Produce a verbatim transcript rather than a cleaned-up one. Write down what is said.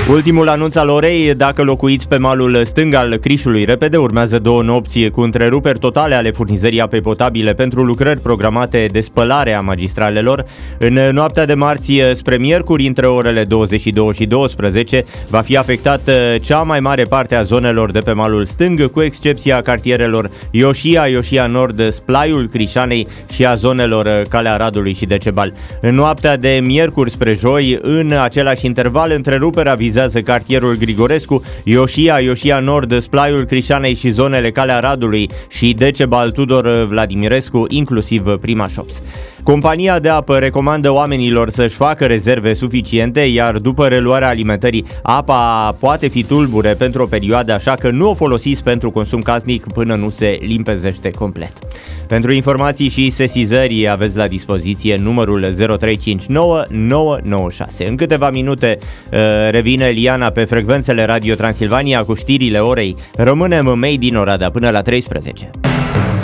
Ultimul anunț al orei: dacă locuiți pe malul stâng al Crișului Repede, urmează două nopți cu întreruperi totale ale furnizării apei potabile pentru lucrări programate de spălare a magistralelor. În noaptea de marți spre miercuri, între orele douăzeci și două și douăsprezece, va fi afectată cea mai mare parte a zonelor de pe malul stâng, cu excepția cartierelor Ioșia, Ioșia Nord, Splaiul Crișanei și a zonelor Calea Radului și Decebal. În noaptea de miercuri spre joi, în același interval, întreruperea vizează cartierul Grigorescu, Ioșia, Ioșia Nord, Splaiul Crișanei și zonele Calea Radului și Decebal Tudor Vladimirescu, inclusiv Prima Șops. Compania de apă recomandă oamenilor să-și facă rezerve suficiente, iar după reluarea alimentării, apa poate fi tulbure pentru o perioadă, așa că nu o folosiți pentru consum casnic până nu se limpezește complet. Pentru informații și sesizări aveți la dispoziție numărul zero trei cinci nouă nouă nouă șase. În câteva minute revine Liana pe frecvențele Radio Transilvania cu știrile orei. Rămânem Made in Oradea până la treisprezece.